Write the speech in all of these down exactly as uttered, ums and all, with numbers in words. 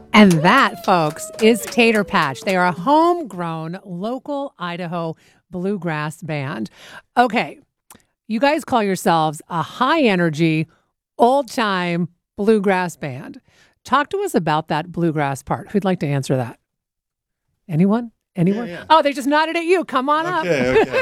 And that, folks, is Tater Patch. They are a homegrown, local Idaho bluegrass band. Okay, you guys call yourselves a high energy, old time bluegrass band. Talk to us about that bluegrass part. Who'd like to answer that? Anyone? Anyone? Yeah, yeah. Oh, they just nodded at you. Come on Okay, up.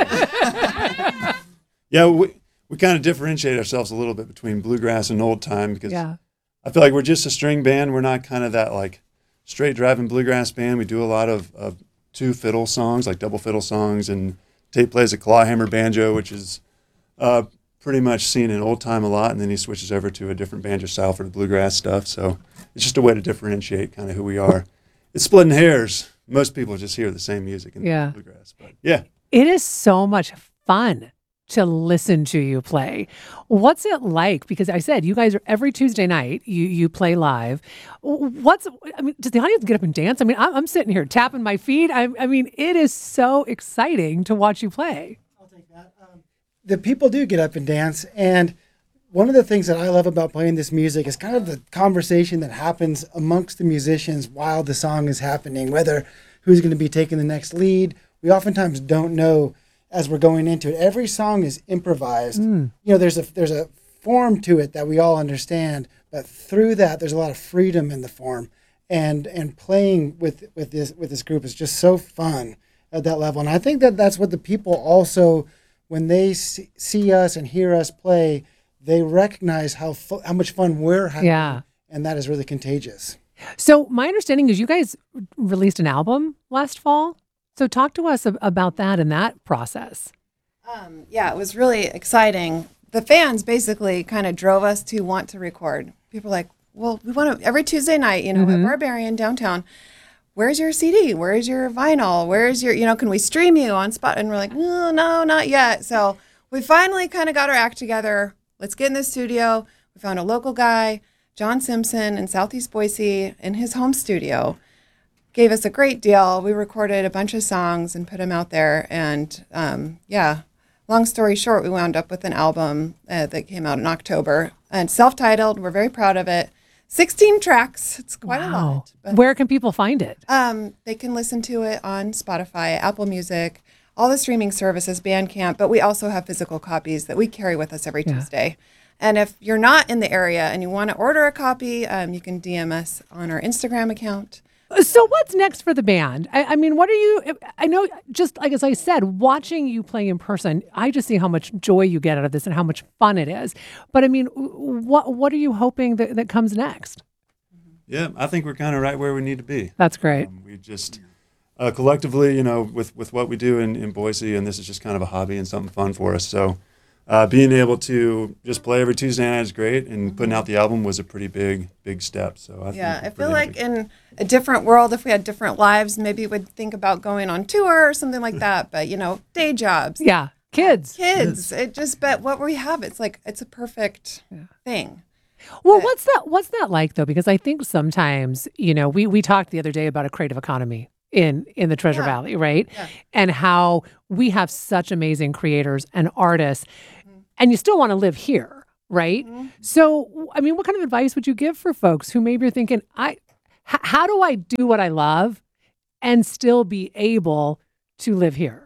okay. Yeah, we, we kind of differentiate ourselves a little bit between bluegrass and old time because Yeah. I feel like we're just a string band. We're not kind of that like straight driving bluegrass band. We do a lot of, of two fiddle songs, like double fiddle songs, and Tate plays a clawhammer banjo, which is uh, pretty much seen in old time a lot, and then he switches over to a different banjo style for the bluegrass stuff. So it's just a way to differentiate kind of who we are. It's splitting hairs. Most people just hear the same music in Yeah. bluegrass, but yeah. It is so much fun to listen to you play. What's it like? Because I said you guys are every Tuesday night you you play live. What's I mean, does the audience get up and dance? I mean, I'm, I'm sitting here tapping my feet. I, I mean, it is so exciting to watch you play. I'll take that. Um, the people do get up and dance, and one of the things that I love about playing this music is kind of the conversation that happens amongst the musicians while the song is happening, whether who's going to be taking the next lead. We oftentimes don't know as we're going into it. Every song is improvised. Mm. You know, there's a there's a form to it that we all understand, but through that, there's a lot of freedom in the form, and and playing with with this with this group is just so fun at that level. And I think that that's what the people also, when they see, see us and hear us play, they recognize how fu- how much fun we're having, Yeah. and that is really contagious. So my understanding is you guys released an album last fall. So talk to us ab- about that and that process. Um, yeah, it was really exciting. The fans basically kind of drove us to want to record. People were like, well, we want to, every Tuesday night, you know, Mhm. at Barbarian downtown, where's your C D? Where's your vinyl? Where's your, you know, can we stream you on Spot? And we're like, no, no, not yet. So we finally kind of got our act together. Let's get in the studio. We found a local guy, John Simpson in Southeast Boise, in his home studio. Gave us a great deal. We recorded a bunch of songs and put them out there. And um, yeah, long story short, we wound up with an album uh, that came out in October and self-titled. We're very proud of it. sixteen tracks. It's quite a Wow. lot. But, Where can people find it? um, they can listen to it on Spotify, Apple Music, all the streaming services, Bandcamp, but we also have physical copies that we carry with us every Yeah. Tuesday. And if you're not in the area and you want to order a copy, um, you can D M us on our Instagram account. So what's next for the band? I, I mean, what are you, I know just like as I said, watching you play in person, I just see how much joy you get out of this and how much fun it is. But I mean, what what are you hoping that, that comes next? Yeah, I think we're kind of right where we need to be. That's great. Um, we just uh, collectively, you know, with, with what we do in, in Boise, and this is just kind of a hobby and something fun for us. So uh, being able to just play every Tuesday night is great, and putting out the album was a pretty big, big step. So I Yeah, I think feel we're like really- in a different world, if we had different lives, maybe we'd think about going on tour or something like that. But, you know, day jobs, Yeah. Kids. kids, it just, but what we have, it's like, it's a perfect thing. Well, Yeah. what's that what's that like though? Because I think sometimes, you know, we we talked the other day about a creative economy in in the Treasure Yeah. Valley, right? Yeah. And how we have such amazing creators and artists Mm-hmm. and you still want to live here, right? So, I mean, what kind of advice would you give for folks who maybe are thinking, I h- how do I do what I love and still be able to live here?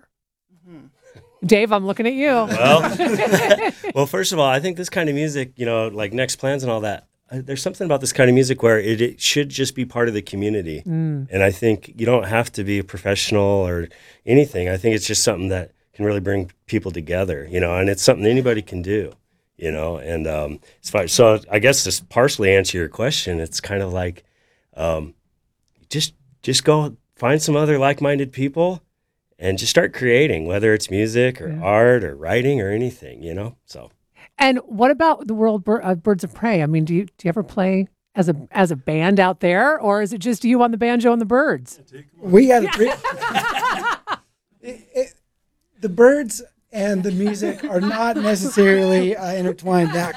Dave, I'm looking at you. Well, well, first of all, I think this kind of music, you know, like Next Plans and all that, uh, there's something about this kind of music where it, it should just be part of the community. Mm. And I think you don't have to be a professional or anything. I think it's just something that can really bring people together, you know, and it's something anybody can do, you know. And um, as far, so I guess to partially answer your question, it's kind of like um, just just go find some other like-minded people and just start creating, whether it's music or Yeah. art or writing or anything, you know. So And what about the world bir- of Birds of Prey? I mean, do you do you ever play as a as a band out there, or is it just you on the banjo and the birds? We had a pre- It- it- the birds and the music are not necessarily uh, intertwined that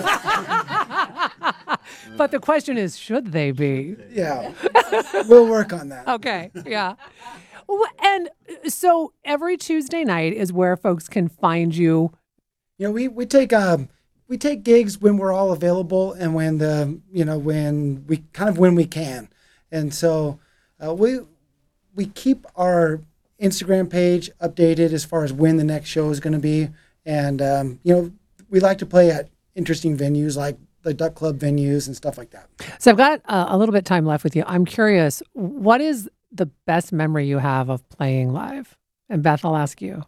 closely. But the question is, should they be? Yeah, we'll work on that. Okay, yeah. Well, and so every Tuesday night is where folks can find you. You know, we we take um we take gigs when we're all available and when the you know when we kind of when we can, And so uh, we we keep our Instagram page updated as far as when the next show is going to be. And, um, you know, we like to play at interesting venues like the Duck Club venues and stuff like that. So I've got uh, a little bit of time left with you. I'm curious, what is the best memory you have of playing live? And Beth, I'll ask you.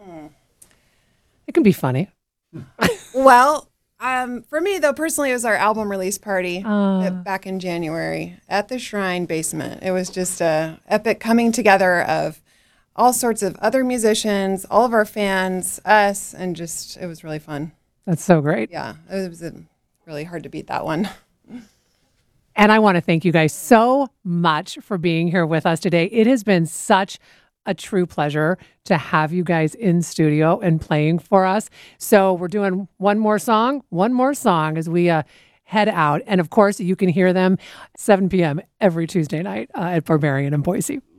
It can be funny. Well, um, for me though, personally, it was our album release party Uh. uh, back in January at the Shrine basement. It was just a epic coming together of all sorts of other musicians, all of our fans, us, and just it was really fun. That's so great. Yeah, it was uh, really hard to beat that one. And I want to thank you guys so much for being here with us today. It has been such a true pleasure to have you guys in studio and playing for us. So we're doing one more song, one more song as we uh, head out. And of course, you can hear them seven p.m. every Tuesday night uh, at Barbarian in Boise.